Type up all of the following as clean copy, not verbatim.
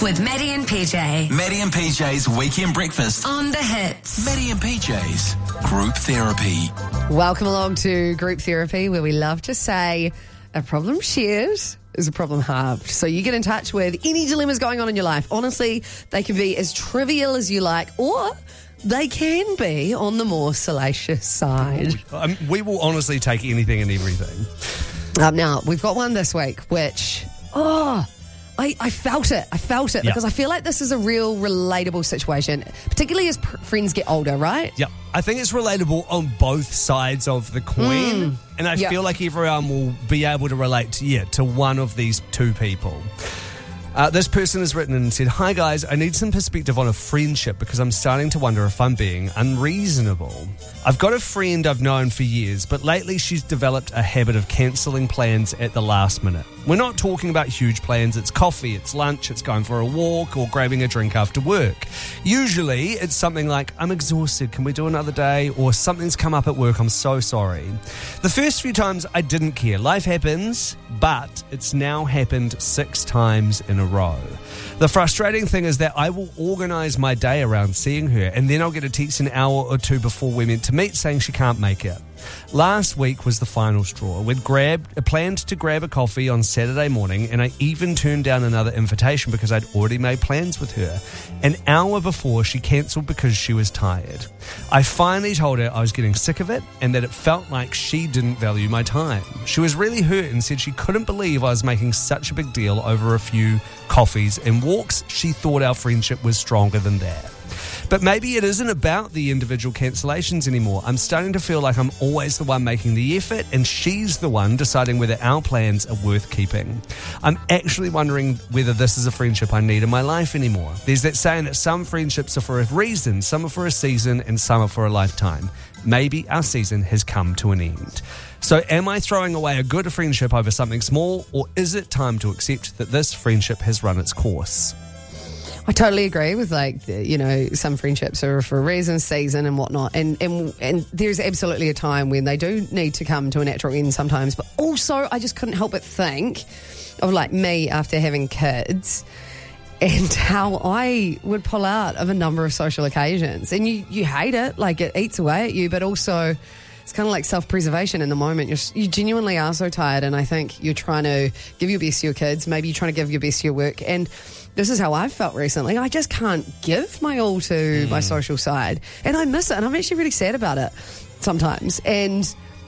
with Maddie and PJ. Maddie and PJ's Weekend Breakfast. On the hits. Maddie and PJ's Group Therapy. Welcome along to Group Therapy, where we love to say a problem shared is a problem halved. So you get in touch with any dilemmas going on in your life. Honestly, they can be as trivial as you like, or they can be on the more salacious side. We will honestly take anything and everything. Now, we've got one this week, which, I felt it. Because I feel like this is a real relatable situation, particularly as friends get older, right? Yeah, I think it's relatable on both sides of the coin. And I feel like everyone will be able to relate to one of these two people. This person has written and said, "Hi guys, I need some perspective on a friendship because I'm starting to wonder if I'm being unreasonable. I've got a friend I've known for years, but lately she's developed a habit of cancelling plans at the last minute. We're not talking about huge plans. It's coffee, it's lunch, it's going for a walk or grabbing a drink after work. Usually it's something like, I'm exhausted, can we do another day? Or something's come up at work, I'm so sorry. The first few times I didn't care. Life happens, but it's now happened 6 times in a row. The frustrating thing is that I will organise my day around seeing her, and then I'll get a text an hour or two before we're meant to meet saying she can't make it. Last week was the final straw. We'd planned to grab a coffee on Saturday morning, and I even turned down another invitation because I'd already made plans with her. An hour before, she cancelled because she was tired. I finally told her I was getting sick of it and that it felt like she didn't value my time. She was really hurt and said she couldn't believe I was making such a big deal over a few coffees and walks. She thought our friendship was stronger than that. But maybe it isn't about the individual cancellations anymore. I'm starting to feel like I'm always the one making the effort and she's the one deciding whether our plans are worth keeping. I'm actually wondering whether this is a friendship I need in my life anymore. There's that saying that some friendships are for a reason, some are for a season, and some are for a lifetime. Maybe our season has come to an end. So am I throwing away a good friendship over something small, or is it time to accept that this friendship has run its course?" I totally agree with, some friendships are for a reason, season and whatnot. And there's absolutely a time when they do need to come to a natural end sometimes. But also, I just couldn't help but think of, me after having kids and how I would pull out of a number of social occasions. And you hate it, it eats away at you, but also it's kind of like self-preservation in the moment. You genuinely are so tired, and I think you're trying to give your best to your kids. Maybe you're trying to give your best to your work. And this is how I've felt recently. I just can't give my all to my social side. And I miss it, and I'm actually really sad about it sometimes. And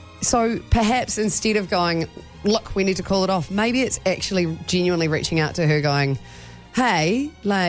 so perhaps instead of going, look, we need to call it off, maybe it's actually genuinely reaching out to her going, hey,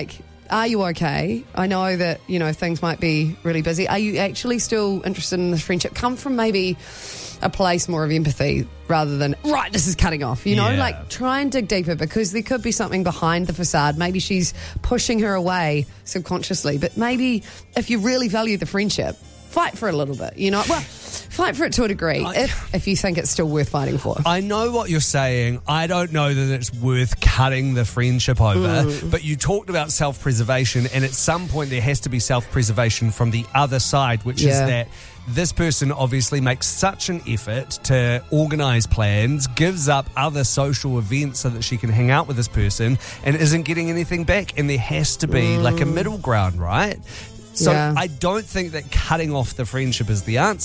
are you okay? I know that, things might be really busy. Are you actually still interested in this friendship? Come from maybe a place more of empathy rather than, right, this is cutting off, try and dig deeper, because there could be something behind the facade. Maybe she's pushing her away subconsciously, but maybe if you really value the friendship, fight for it a little bit, fight for it to a degree if you think it's still worth fighting for. I know what you're saying. I don't know that it's worth cutting the friendship over, but you talked about self-preservation, and at some point there has to be self-preservation from the other side, which is that this person obviously makes such an effort to organise plans, gives up other social events so that she can hang out with this person, and isn't getting anything back. And there has to be a middle ground, right? So I don't think that cutting off the friendship is the answer.